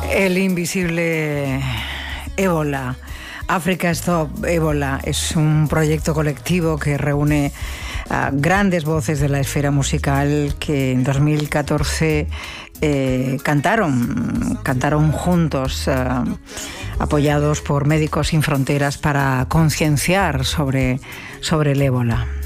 El invisible ébola. Africa Stop Ébola es un proyecto colectivo que reúne a grandes voces de la esfera musical que en 2014 cantaron juntos, apoyados por Médicos Sin Fronteras, para concienciar sobre el ébola.